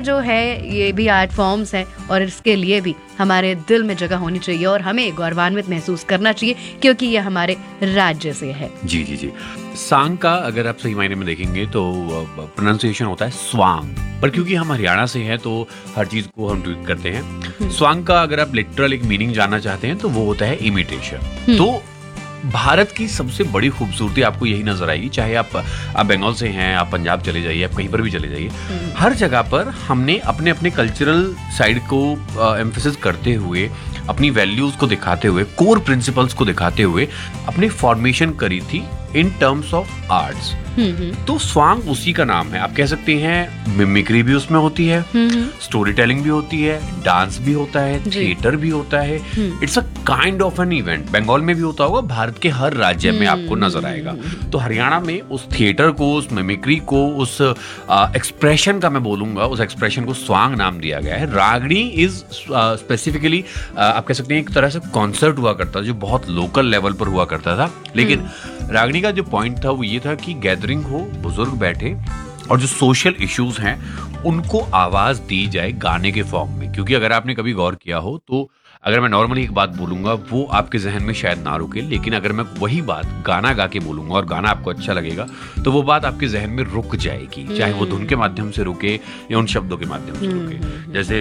जो है ये भी आर्ट फॉर्म्स है और इसके लिए भी हमारे दिल में जगह होनी चाहिए और हमें गौरवान्वित महसूस करना चाहिए क्योंकि ये हमारे राज्य से है। जी जी जी। सांग का अगर आप सही मायने में देखेंगे तो प्रोनाउंसिएशन होता है स्वांग, पर क्योंकि हम हरियाणा से हैं तो हर चीज को हम ट्वीट करते हैं। स्वांग का अगर आप लिटरल एक मीनिंग जानना चाहते हैं तो वो होता है इमिटेशन। तो भारत की सबसे बड़ी खूबसूरती आपको यही नजर आएगी, चाहे आप बंगाल से हैं, आप पंजाब चले जाइए, आप कहीं पर भी चले जाइए, हर जगह पर हमने अपने अपने कल्चरल साइड को एम्फेसिस करते हुए, अपनी वैल्यूज को दिखाते हुए, कोर प्रिंसिपल्स को दिखाते हुए अपनी फॉर्मेशन करी थी इन टर्म्स ऑफ आर्ट्स। तो स्वांग उसी का नाम है। आप कह सकते हैं मिमिक्री भी उसमें होती है, स्टोरी टेलिंग भी होती है, डांस भी होता है, थिएटर भी होता है। It's a kind of an event. Bengal में भी होता होगा, भारत के हर राज्य में आपको नजर आएगा। तो हरियाणा में उस थिएटर को, उस मिमिक्री को, उस एक्सप्रेशन का मैं बोलूंगा, उस एक्सप्रेशन को स्वांग नाम दिया गया है। रागनी इज स्पेसिफिकली आप कह सकते हैं एक तरह से कॉन्सर्ट हुआ करता था जो बहुत लोकल लेवल पर हुआ करता था। लेकिन रागनी का जो पॉइंट था वो ये था कि गैदरिंग हो, बुजुर्ग बैठे और जो सोशल इश्यूज हैं उनको आवाज दी जाए गाने के फॉर्म में। क्योंकि अगर आपने कभी गौर किया हो तो अगर मैं नॉर्मली एक बात बोलूंगा वो आपके जहन में शायद ना रुके, लेकिन अगर मैं वही बात गाना गा के बोलूंगा और गाना आपको अच्छा लगेगा तो वो बात आपके जहन में रुक जाएगी, चाहे वो धुन के माध्यम से रुके या उन शब्दों के माध्यम से रुके। जैसे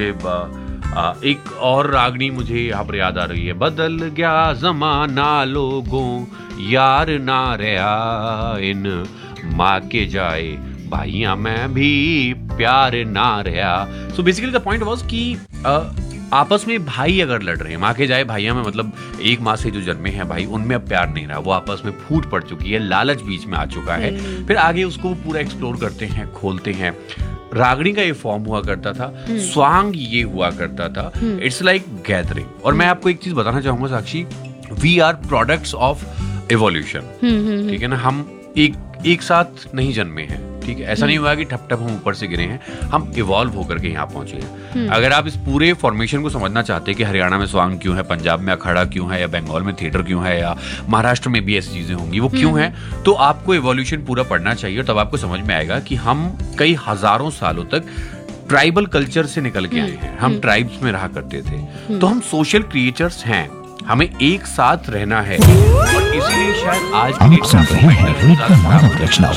एक और रागनी मुझे यहाँ पर याद आ रही है, बदल गया जमाना लोगों यार ना रहा इन माँ के जाए भाइया मैं भी प्यार ना रहा। So basically the point was कि आपस में भाई अगर लड़ रहे हैं, माँ के जाए भाइया में मतलब एक माँ से जो जन्मे हैं भाई, उनमें अब प्यार नहीं रहा, वो आपस में फूट पड़ चुकी है, लालच बीच में आ चुका है। फिर आगे उसको पूरा एक्सप्लोर करते हैं, खोलते हैं। रागनी का ये फॉर्म हुआ करता था, स्वांग ये हुआ करता था। It's like gathering. और मैं आपको एक चीज बताना चाहूंगा साक्षी, we are products of evolution. ठीक है ना, हम एक साथ नहीं जन्मे हैं, ठीक है, ऐसा नहीं हुआ कि ठप ठप हम ऊपर से गिरे हैं, हम इवॉल्व होकर के यहाँ पहुंचे हैं। अगर आप इस पूरे फॉर्मेशन को समझना चाहते हैं कि हरियाणा में स्वांग क्यों है, पंजाब में अखाड़ा क्यों है, या बंगाल में थिएटर क्यों है, या महाराष्ट्र में भी ऐसी चीजें होंगी, वो क्यों है, तो आपको इवोल्यूशन पूरा पढ़ना चाहिए। तब आपको समझ में आएगा कि हम कई हजारों सालों तक ट्राइबल कल्चर से निकल के आए हैं, हम ट्राइब्स में रहा करते थे, तो हम सोशल क्रिएचर्स हैं, हमें एक साथ रहना है। और इसीलिए शायद आज आप सुन रहे हैं रेडियो मानव रचना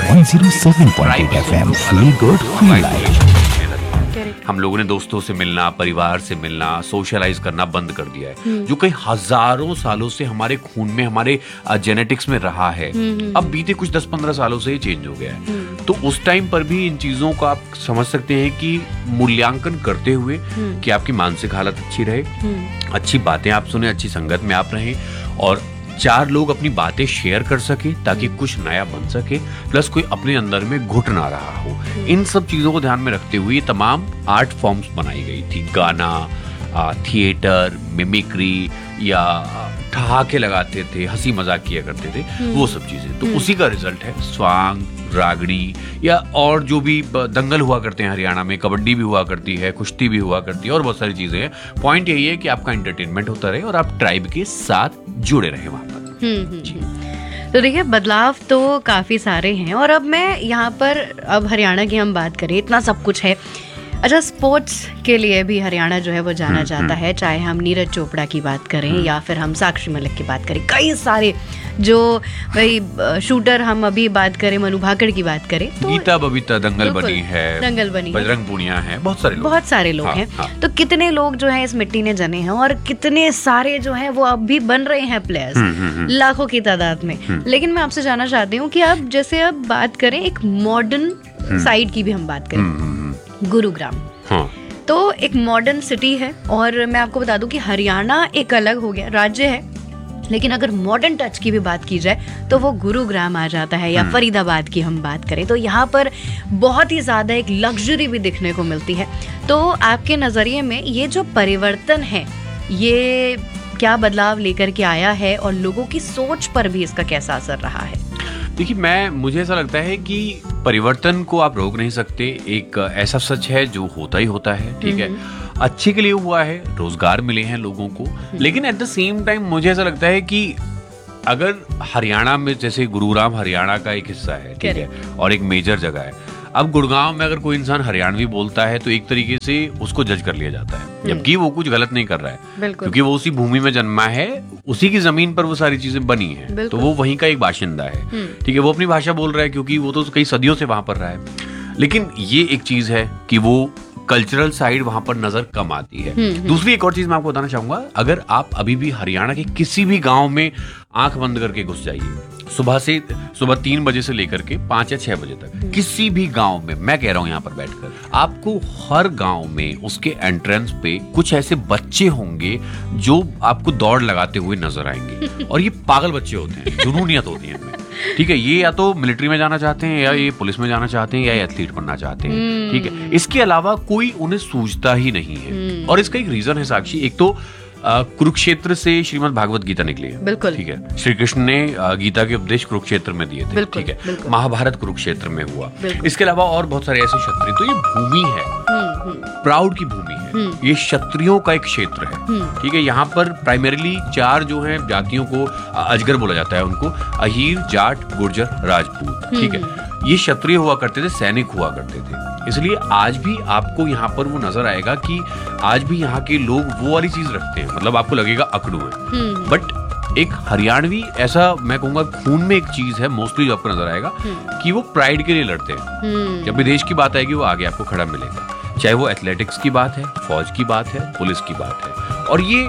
107.8 FM feel good feel life. हम लोगों ने दोस्तों से मिलना, परिवार से मिलना, सोशलाइज करना बंद कर दिया है, जो कई हजारों सालों से हमारे खून में, हमारे जेनेटिक्स में रहा है। अब बीते कुछ 10-15 सालों से ये चेंज हो गया है। तो उस टाइम पर भी इन चीजों का आप समझ सकते हैं कि मूल्यांकन करते हुए कि आपकी मानसिक हालत अच्छी रहे, अच्छी बातें आप सुने, अच्छी संगत में आप रहें और 4 लोग अपनी बातें शेयर कर सके ताकि कुछ नया बन सके, प्लस कोई अपने अंदर में घुट ना रहा हो। इन सब चीजों को ध्यान में रखते हुए तमाम आर्ट फॉर्म्स बनाई गई थी। गाना, थिएटर, मिमिक्री, या ठहाके लगाते थे, हंसी मजाक किया करते थे, वो सब चीजें। तो उसी का रिजल्ट है स्वांग, रागनी, या और जो भी दंगल हुआ करते हैं हरियाणा में, कबड्डी भी हुआ करती है, कुश्ती भी हुआ करती है और बहुत सारी चीजें हैं। पॉइंट यही है कि आपका एंटरटेनमेंट होता रहे और आप ट्राइब के साथ जुड़े रहे वहां पर। तो देखिए बदलाव तो काफी सारे हैं और अब मैं यहाँ पर, अब हरियाणा की हम बात करें, इतना सब कुछ है। अच्छा, स्पोर्ट्स के लिए भी हरियाणा जो है वो जाना जाता है, चाहे हम नीरज चोपड़ा की बात करें या फिर हम साक्षी मलिक की बात करें, कई सारे जो भाई शूटर, हम अभी बात करें मनु भाकर की बात करें तो गीता बबीता दंगल बनी है, बजरंग पूनिया है, बहुत सारे लोग हैं। तो कितने लोग जो हैं इस मिट्टी ने जने हैं और कितने सारे जो हैं वो अब भी बन रहे हैं प्लेयर्स, लाखों की तादाद में। लेकिन मैं आपसे जानना चाहती हूँ कि अब जैसे अब बात करें एक मॉडर्न साइड की भी हम बात करें, गुरुग्राम तो एक मॉडर्न सिटी है और मैं आपको बता दूं कि हरियाणा एक अलग हो गया राज्य है, लेकिन अगर मॉडर्न टच की भी बात की जाए तो वो गुरुग्राम आ जाता है। या फरीदाबाद की हम बात करें तो यहाँ पर बहुत ही ज़्यादा एक लग्जरी भी दिखने को मिलती है। तो आपके नज़रिए में ये जो परिवर्तन है ये क्या बदलाव लेकर के आया है और लोगों की सोच पर भी इसका कैसा असर रहा है? देखिए, मुझे ऐसा लगता है कि परिवर्तन को आप रोक नहीं सकते, एक ऐसा सच है जो होता ही होता है, ठीक है, अच्छे के लिए हुआ है, रोजगार मिले हैं लोगों को। लेकिन एट द सेम टाइम मुझे ऐसा लगता है कि अगर हरियाणा में, जैसे गुरुग्राम हरियाणा का एक हिस्सा है, ठीक है, और एक मेजर जगह है, अब गुड़गांव में अगर कोई इंसान हरियाणवी बोलता है तो एक तरीके से उसको जज कर लिया जाता है, जबकि वो कुछ गलत नहीं कर रहा है, क्योंकि वो उसी भूमि में जन्मा है, उसी की जमीन पर वो सारी चीजें बनी है, तो वो वहीं का एक बाशिंदा है। ठीक है, वो अपनी भाषा बोल रहा है क्योंकि वो तो कई सदियों से वहां पर रहा है। लेकिन ये एक चीज है कि वो कल्चरल साइड वहां पर नजर कम आती है। दूसरी एक और चीज मैं आपको बताना चाहूंगा, अगर आप अभी भी हरियाणा के किसी भी गांव में आंख बंद करके घुस जाइए, सुबह 3 बजे से लेकर के 5 या 6 बजे तक, किसी भी गांव में, मैं कह रहा हूं यहाँ पर बैठकर, आपको हर गांव में उसके एंट्रेंस पे कुछ ऐसे बच्चे होंगे जो आपको दौड़ लगाते हुए नजर आएंगे। और ये पागल बच्चे होते हैं, जुनूनियत होती है इनमें। ठीक है, ये या तो मिलिट्री में जाना चाहते हैं, या ये पुलिस में जाना चाहते हैं, या ये एथलीट बनना चाहते हैं। ठीक है, इसके अलावा कोई उन्हें सूझता ही नहीं है। और इसका एक रीजन है साक्षी, एक तो कुरुक्षेत्र से श्रीमद् भागवत गीता निकली है। बिल्कुल। ठीक है, श्री कृष्ण ने गीता के उपदेश कुरुक्षेत्र में दिए थे। ठीक है, महाभारत कुरुक्षेत्र में हुआ। इसके अलावा और बहुत सारे ऐसे क्षत्रिय, तो ये भूमि है, प्राउड की भूमि है, ये क्षत्रियों का एक क्षेत्र है। ठीक है, यहाँ पर प्राइमरीली 4 जो हैं जातियों को अजगर बोला जाता है, उनको अहीर, जाट, गुर्जर, राजपूत। ठीक है, ये क्षत्रिय हुआ करते थे, सैनिक हुआ करते थे। इसलिए आज भी आपको यहाँ पर वो नजर आएगा कि आज भी यहाँ के लोग वो वाली चीज रखते हैं, मतलब आपको लगेगा अकड़ू है, बट एक हरियाणवी, ऐसा मैं कहूंगा खून में एक चीज है मोस्टली जो आपको नजर आएगा कि वो प्राइड के लिए लड़ते हैं। जब भी देश की बात आएगी वो आगे आपको खड़ा मिलेगा, चाहे वो एथलेटिक्स की बात है, फौज की बात है, पुलिस की बात है। और ये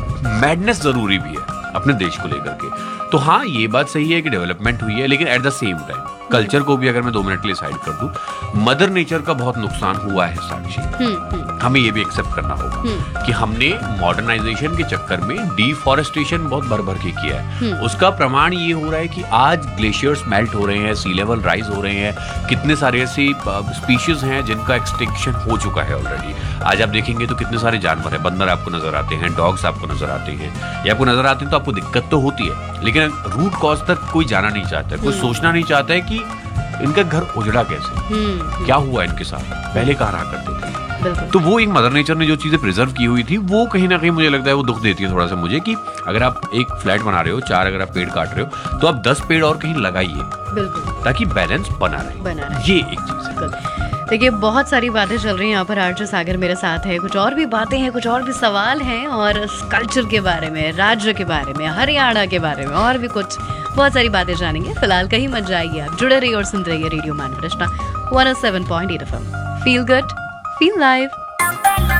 मैडनेस जरूरी भी है अपने देश को लेकर के। तो हाँ, ये बात सही है कि डेवलपमेंट हुई है, लेकिन at the same time culture को भी अगर मैं 2 मिनट के लिए साइड कर दूं, मदर नेचर का बहुत नुकसान हुआ है साक्षी। हमें ये भी एक्सेप्ट करना होगा कि हमने मॉडर्नाइजेशन के चक्कर में डिफॉरेस्टेशन बहुत भर भर के किया है। उसका प्रमाण ये हो रहा है कि आज ग्लेशियर्स मेल्ट हो रहे हैं, सी लेवल राइज हो रहे हैं, कितने सारे ऐसे स्पीशीज हैं जिनका एक्सटिंक्शन हो चुका है ऑलरेडी। आज आप देखेंगे तो कितने सारे जानवर हैं, बंदर आपको नजर आते हैं, डॉग्स आपको नजर आते हैं, ये आपको नजर आते हैं, तो आपको दिक्कत तो होती है, लेकिन रूट कॉज तक कोई जाना नहीं चाहता, कोई सोचना नहीं चाहता है कि इनका घर उजड़ा कैसे, क्या हुआ इनके साथ, पहले कहाँ रहा करते थे। तो वो एक मदर नेचर ने जो चीजें प्रिजर्व की हुई थी, वो कहीं ना कहीं मुझे लगता है वो दुख देती है थोड़ा सा मुझे, कि अगर आप एक फ्लैट बना रहे हो, 4 अगर आप पेड़ काट रहे हो, तो आप 10 पेड़ और कहीं लगाइए, ताकि बैलेंस बना रहे। ये एक चीज है। देखिए, बहुत सारी बातें चल रही हैं यहाँ पर। आरजे सागर मेरे साथ है, कुछ और भी बातें हैं, कुछ और भी सवाल हैं, और कल्चर के बारे में, राज्य के बारे में, हरियाणा के बारे में, और भी कुछ बहुत सारी बातें जानेंगे। फिलहाल कहीं मत जाइए, आप जुड़े रहिए और सुनते रहिए रेडियो मानव रचना 107.8 FM। Feel good, feel live.